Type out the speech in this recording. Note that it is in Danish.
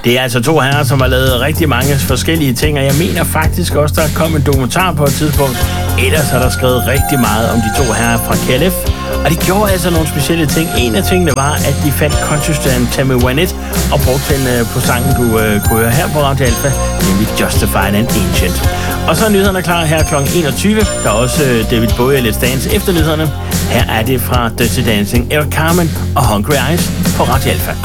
Det er altså to herrer, som har lavet rigtig mange forskellige ting, og jeg mener faktisk også, der kom en dokumentar på et tidspunkt. Ellers har der skrevet rigtig meget om de to herrer fra KLF, og de gjorde altså nogle specielle ting. En af tingene var, at de fandt Conscious Tammy Wynette og brugte den på sangen, du kunne høre her på Radio Alpha, nemlig Justified and Ancient. Og så er nyhederne klar her kl. 21. Der er også David Bowie og Let's Dance efter nyhederne. Her er det fra Dirty Dancing, Eric Carmen og Hungry Eyes på Radio Alpha.